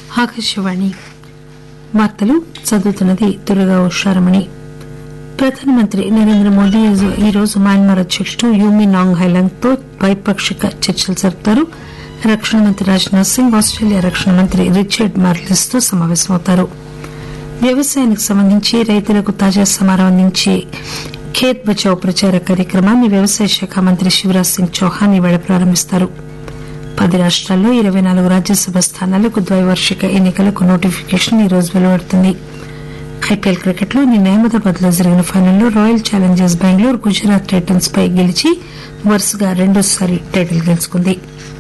ఆకాశవాణి వార్తలు చదువుతున్నది దుర్గా ఉషారమణి. ప్రధానమంత్రి నరేంద్ర మోదీ ఈరోజు మయన్మార్ అధ్యకుడు యూమీ నాంగ్ హైలాంగ్ తో ద్వైపాక్షిక చర్చలు జరుపుతారు. రక్షణ మంత్రి రాజ్ నాథ్ సింగ్ ఆస్టేలియా రక్షణ మంత్రి రిచర్డ్ మార్లిస్ తో సమావేశమవుతారు. వ్యవసాయానికి సంబంధించి రైతులకు తాజా సమాచారం అందించే ఖేత్ బచావ్ ప్రచార కార్యక్రమాన్ని వ్యవసాయ శాఖ మంత్రి శివరాజ్ సింగ్ చౌహాన్ ఈవేళ ప్రారంభిస్తారు. 10 రాష్టాల్లో 24 రాజ్యసభ స్థానాలకు ద్వైవార్షిక ఎన్నికలకు నోటిఫికేషన్ ఈ రోజు వెలువడుతుంది. ఐపీఎల్ క్రికెట్ లో నిన్న అహ్మదాబాద్ లో జరిగిన ఫైనల్లో royal Challengers Bengaluru Gujarat Titans పై గెలిచి వరుసగా రెండోసారి టైటిల్ గెలుచుకుంది.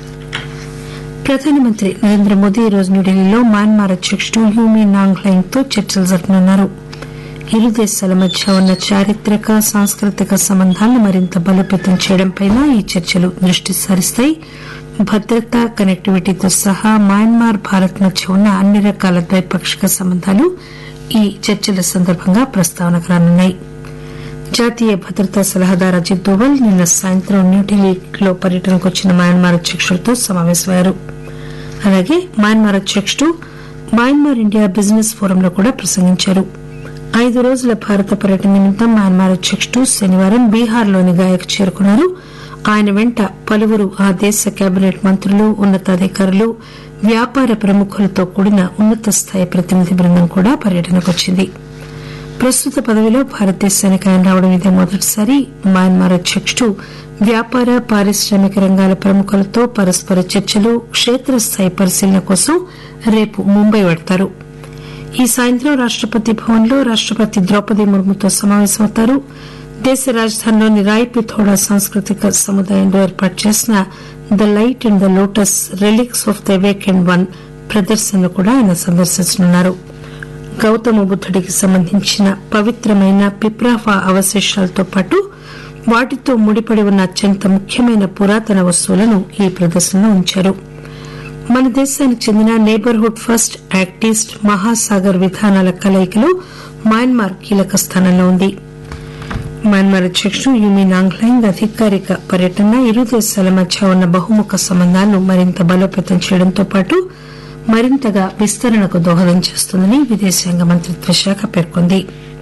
ప్రధానమంత్రి నరేంద్ర మోదీ ఈరోజు న్యూఢిల్లీలో మయన్మార్ అధ్యకుడు యూమీ నాంగ్ హైలాంగ్ తో చర్చలు జరపనున్నారు. ఇరు దేశాల మధ్య ఉన్న చారిత్రక సాంస్కృతిక సంబంధాలను మరింత బలోపేతం చేయడంపై ఈ చర్చలు దృష్టి సారిస్తాయి. భద్రత, కనెక్టివిటీతో సహా మయన్మార్ భారత్ మధ్య ఉన్న అన్ని రకాల ద్వైపాక్షిక సంబంధాలు ఈ చర్చల సందర్భంగా ప్రస్తావనకు రానున్నాయి. జాతీయ భద్రతా సలహాదారు అజిత్ దోవల్ నిన్న సాయంత్రం న్యూఢిల్లీలో పర్యటనకు వచ్చిన మయన్మార్ అధ్యకుడితో సమావేశమయ్యారు. అలాగే మయన్మార్ అధ్యకుడు మయన్మార్ ఇండియా బిజినెస్ ఫోరంలో కూడా ప్రసంగించారు. 5 రోజుల భారత పర్యటన నిమిత్తం మయన్మార్ అధ్యకుడు శనివారం బీహార్లోని గయాకు చేరుకున్నారు. ఆయన వెంట పలువురు ఆ దేశ కేబినెట్ మంత్రులు, ఉన్నతాధికారులు, వ్యాపార ప్రముఖులతో కూడిన ఉన్నత స్థాయి ప్రతినిధి బృందం కూడా పర్యటనకు వచ్చింది. ప్రస్తుత పదవిలో భారతదేశానికి ఆయన రావడం ఇదే మొదటిసారి. మయన్మార్ అధ్యకుడు వ్యాపార, పారిశ్రామిక రంగాల ప్రముఖులతో పరస్పర చర్చలు, క్షేత్రస్థాయి పరిశీలన కోసం రేపు ముంబై వెడతారు. ఈ సాయంత్రం రాష్టపతి భవన్ లో రాష్టపతి ద్రౌపది ముర్ముతో సమావేశమవుతారు. దేశ రాజధానిలోని రాయ్ పిథోడా సాంస్కృతిక సముదాయంలో ఏర్పాటు చేసిన the light and the lotus relics of the awakened one ప్రదర్శనను కూడా ఆయన సందర్శించనున్నారు. గౌతమ బుద్దుడికి సంబంధించిన పవిత్రమైన పిప్రాఫా అవశేషాలతో పాటు వాటితో ముడిపడి ఉన్న అత్యంత ముఖ్యమైన పురాతన వస్తువులను ఈ ప్రదర్శనలో ఉంచారు. మన దేశానికి చెందిన neighbourhood first, act east, Mahasagar విధానాల కలయికలో మయన్మార్ కీలక స్థానంలో ఉంది. మయన్మార్ అధ్యకుడు యూమీ నాంగ్ హైలాంగ్ అధికారిక పర్యటన ఇరు దేశాల మధ్య ఉన్న బహుముఖ సంబంధాలను మరింత బలోపేతం చేయడంతో పాటు మరింతగా విస్తరణకు దోహదం చేస్తుందని విదేశాంగ మంత్రిత్వ శాఖ పేర్కొంది.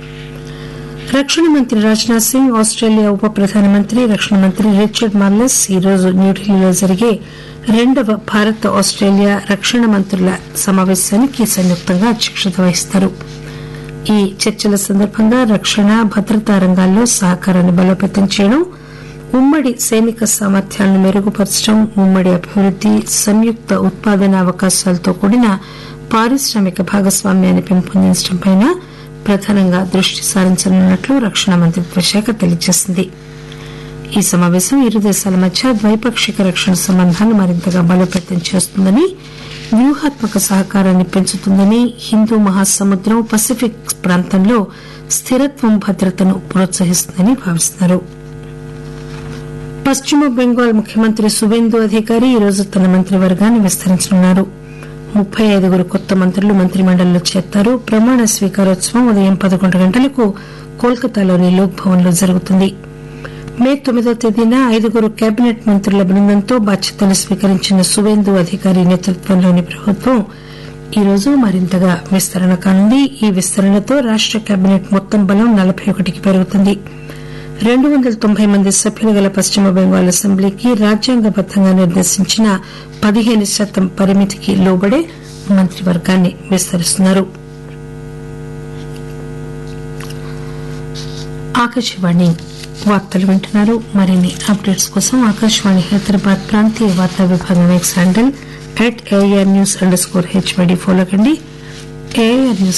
రక్షణ మంత్రి రాజ్ నాథ్ సింగ్, ఆస్టేలియా ఉప ప్రధానమంత్రి, రక్షణ మంత్రి రిచర్డ్ మార్లిస్ ఈరోజు న్యూఢిల్లీలో జరిగే 2వ భారత ఆస్టేలియా రక్షణ మంత్రుల సమావేశానికి సంయుక్తంగా అధ్యక్షత వహిస్తారు. ఈ చర్చల సందర్భంగా రక్షణ, భద్రతా రంగాల్లో సహకారాన్ని బలోపేతం చేయడం, ఉమ్మడి సైనిక సామర్థ్యాలను మెరుగుపరచడం, ఉమ్మడి అభివృద్ది, సంయుక్త ఉత్పాదన అవకాశాలతో కూడిన పారిశ్రామిక భాగస్వామ్యాన్ని పెంపొందించడంపై ప్రధానంగా దృష్టి సారించనున్నట్లు రక్షణ మంత్రిత్వ శాఖ తెలియజేసింది. ఈ సమావేశం ఇరు దేశాల మధ్య ద్వైపాక్షిక రక్షణ సంబంధాలను మరింతగా బలోపేతం చేస్తుందని, వ్యూహాత్మక సహకారాన్ని పెంచుతుందని, హిందూ మహాసముద్రం, పసిఫిక్ ప్రాంతంలో స్థిరత్వం, భద్రతను ప్రోత్సహిస్తుందని భావిస్తున్నారు. పశ్చిమ బెంగాల్ ముఖ్యమంత్రి సువేందు అధికారి ఈరోజు తన మంత్రివర్గాన్ని విస్తరించనున్నారు. 35 కొత్త మంత్రులు మంత్రిమండలిలో చేరతారు. ప్రమాణ స్వీకారోత్సవం ఉదయం 11 గంటలకు కోల్కతాలోని లోక్ భవన్ లో జరుగుతుంది. మే 9వ తేదీన 5 కేబినెట్ మంత్రుల బృందంతో బాధ్యతలు స్వీకరించిన సువేందు అధికారి నేతృత్వంలోని ప్రభుత్వం ఈరోజు మరింతగా విస్తరణ కానుంది. ఈ విస్తరణతో రాష్ట కేబినెట్ మొత్తం బలం 41కి పెరుగుతుంది. 290 మంది సభ్యులు గల పశ్చిమ బెంగాల్ అసెంబ్లీకి రాజ్యాంగబద్దంగా నిర్దేశించిన 15% పరిమితికి లోబడే మంత్రివర్గాన్ని విస్తరిస్తున్నారు. ఆకాశవాణి వార్తలు వింటున్నారు. మరిన్ని అప్డేట్స్ కోసం ఆకాశవాణి హైదరాబాద్ ప్రాంతీయ వార్తా విభాగం X handle @AIR News_HYD follow కండి. AIR News